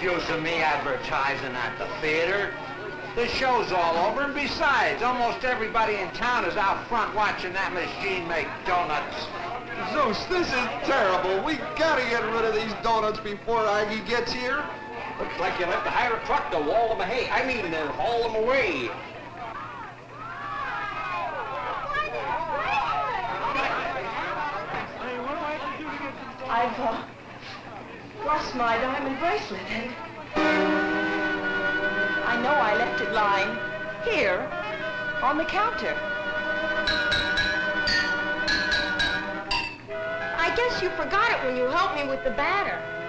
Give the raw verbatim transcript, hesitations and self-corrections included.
use of me advertising at the theater? The show's all over, and besides, almost everybody in town is out front watching that machine make donuts. Zeus, this is terrible. We gotta get rid of these donuts before Aggie gets here. Looks like you'll have to hire a truck to wall them hay. I mean, uh, haul them away. I've uh, lost my diamond bracelet, and I know I left it lying here on the counter. I guess you forgot it when you helped me with the batter.